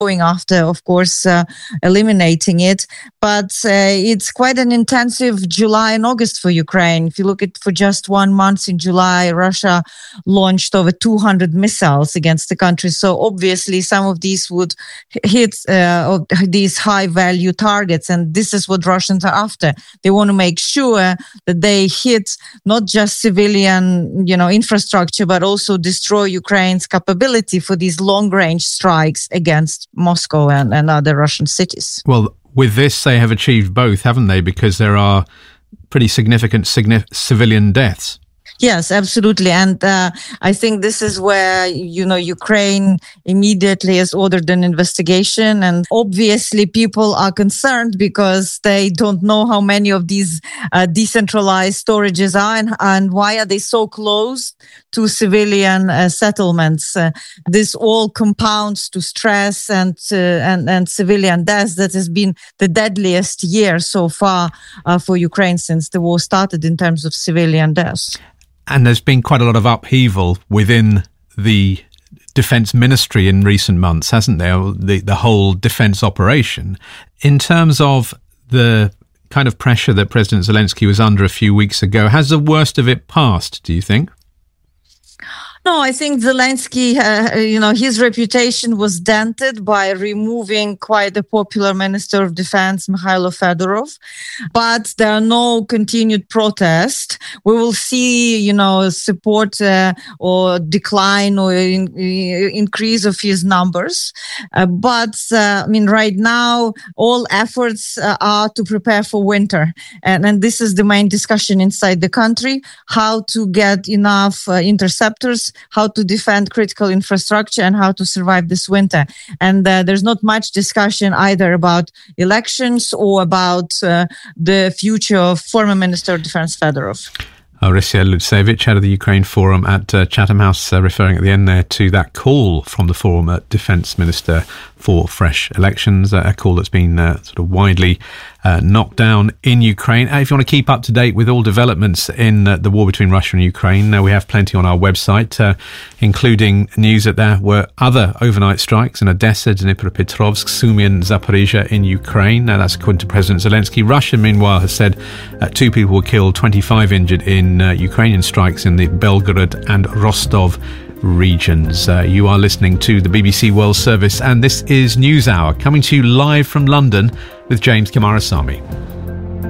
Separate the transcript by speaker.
Speaker 1: going after, of course, eliminating it. But it's quite an intensive July and August for Ukraine. If you look at for just 1 month in July, Russia launched over 200 missiles against the country. So obviously some of these would hit these high value targets. And this is what Russians are after. They want to make sure that they hit not just civilian, infrastructure, but also destroy Ukraine's capability for these long range strikes against Moscow and other Russian cities.
Speaker 2: Well, with this, they have achieved both, haven't they? Because there are pretty significant civilian deaths.
Speaker 1: Yes, absolutely. And I think this is where, Ukraine immediately has ordered an investigation. And obviously people are concerned because they don't know how many of these decentralized storages are and why are they so close to civilian settlements. This all compounds to stress and civilian deaths. That has been the deadliest year so far for Ukraine since the war started in terms of civilian deaths.
Speaker 2: And there's been quite a lot of upheaval within the defence ministry in recent months, hasn't there? The whole defence operation. In terms of the kind of pressure that President Zelensky was under a few weeks ago, has the worst of it passed, do you think?
Speaker 1: No, I think Zelensky, his reputation was dented by removing quite a popular Minister of Defense, Mikhailo Fedorov. But there are no continued protests. We will see, support or decline or increase of his numbers. But right now, all efforts are to prepare for winter. And this is the main discussion inside the country, how to get enough interceptors, how to defend critical infrastructure and how to survive this winter. And there's not much discussion either about elections or about the future of former Minister of Defense Fedorov.
Speaker 2: Orysia Lutsevich, head of the Ukraine Forum at Chatham House, referring at the end there to that call from the Forum Defence Minister for fresh elections, a call that's been sort of widely knocked down in Ukraine. If you want to keep up to date with all developments in the war between Russia and Ukraine, we have plenty on our website, including news that there were other overnight strikes in Odessa, Dnipropetrovsk, Sumy and Zaporizhia in Ukraine. Now, that's according to President Zelensky. Russia, meanwhile, has said 2 people were killed, 25 injured in Ukrainian strikes in the Belgorod and Rostov regions. You are listening to the BBC World Service, and this is NewsHour, coming to you live from London with James Kamarasamy.